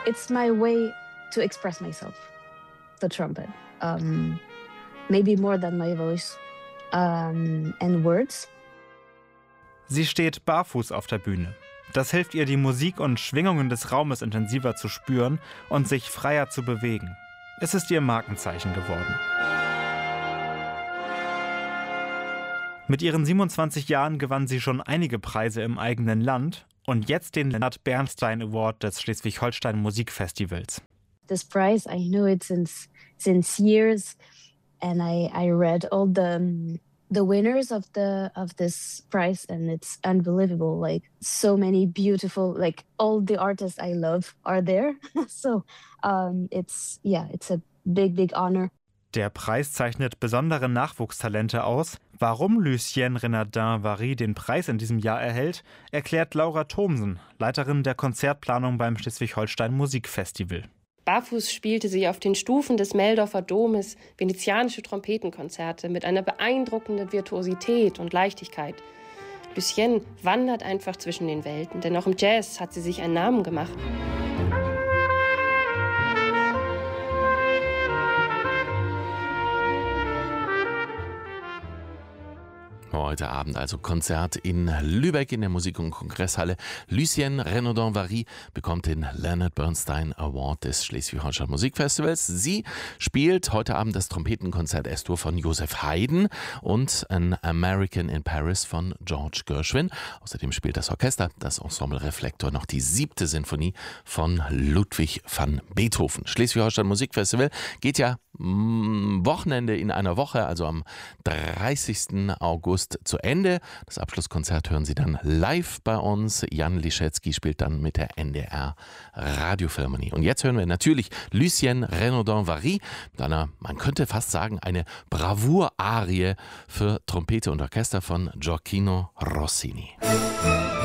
It's my way to express myself, the trumpet. Maybe more than my voice and words. Sie steht barfuß auf der Bühne. Das hilft ihr, die Musik und Schwingungen des Raumes intensiver zu spüren und sich freier zu bewegen. Es ist ihr Markenzeichen geworden. Mit ihren 27 Jahren gewann sie schon einige Preise im eigenen Land und jetzt den Leonard Bernstein Award des Schleswig-Holstein Musikfestivals. This prize, I know it since years, and I read all the winners of this prize, and it's unbelievable. Like so many beautiful, like all the artists I love are there. So it's a big honor. Der Preis zeichnet besondere Nachwuchstalente aus. Warum Lucienne Renardin-Vary den Preis in diesem Jahr erhält, erklärt Laura Thomsen, Leiterin der Konzertplanung beim Schleswig-Holstein Musikfestival. Barfuß spielte sie auf den Stufen des Meldorfer Domes venezianische Trompetenkonzerte mit einer beeindruckenden Virtuosität und Leichtigkeit. Lucienne wandert einfach zwischen den Welten, denn auch im Jazz hat sie sich einen Namen gemacht. Heute Abend also Konzert in Lübeck in der Musik- und Kongresshalle. Lucienne Renardin-Vary bekommt den Leonard Bernstein Award des Schleswig-Holstein Musikfestivals. Sie spielt heute Abend das Trompetenkonzert S-Dur von Joseph Haydn und An American in Paris von George Gershwin. Außerdem spielt das Orchester, das Ensemble Reflektor, noch die 7. Sinfonie von Ludwig van Beethoven. Schleswig-Holstein Musikfestival geht ja Wochenende in einer Woche, also am 30. August zu Ende. Das Abschlusskonzert hören Sie dann live bei uns. Jan Liszewski spielt dann mit der NDR Radiophilharmonie. Und jetzt hören wir natürlich Lucienne Renardin-Vary mit einer, man könnte fast sagen, eine Bravour-Arie für Trompete und Orchester von Gioacchino Rossini.